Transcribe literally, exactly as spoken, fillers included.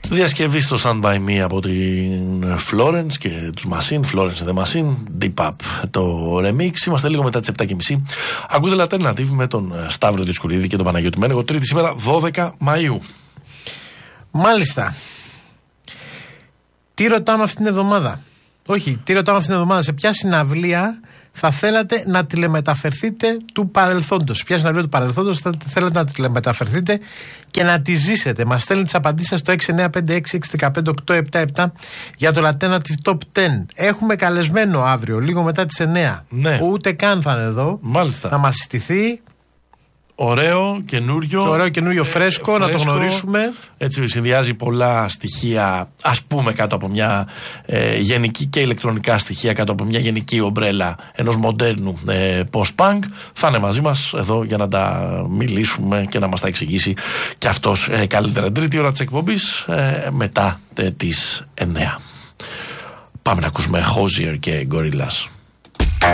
Διασκευή στο Stand By Me από την Florence και τους Machine, Florence and the Machine, Deep Up το remix. Είμαστε λίγο μετά τις επτά και μισή. Ακούτε Alternative με τον Σταύρο Διοσκουρίδη και τον Παναγιώτη Μένεγο. Τρίτη σήμερα δώδεκα Μαΐου. Μάλιστα. Τι ρωτάμε αυτήν την εβδομάδα? Όχι, τι ρωτάμε αυτήν την εβδομάδα? Σε ποια συναυλία θα θέλατε να τηλεμεταφερθείτε του παρελθόντος? Ποια συναυλία του παρελθόντος θα θέλατε να τηλεμεταφερθείτε και να τη ζήσετε? Μας στέλνει τις απαντήσεις σας στο έξι εννιά πέντε έξι έξι ένα πέντε οκτώ επτά επτά για το Alternative Top δέκα. Έχουμε καλεσμένο αύριο, λίγο μετά τις εννιά. Ναι. Ούτε καν θα είναι εδώ. Μάλιστα. Θα μας συστηθεί. Ωραίο, καινούριο. Και ωραίο, καινούριο, φρέσκο, ε, φρέσκο, να το γνωρίσουμε. Έτσι συνδυάζει πολλά στοιχεία, ας πούμε, κάτω από μια ε, γενική και ηλεκτρονικά στοιχεία, κάτω από μια γενική ομπρέλα ενός μοντέρνου ε, post-punk. Θα είναι μαζί μας εδώ για να τα μιλήσουμε και να μας τα εξηγήσει και αυτός ε, καλύτερα. Τρίτη ώρα της εκπομπής ε, μετά ε, τις εννιά. Πάμε να ακούσουμε Hozier και Gorillaz.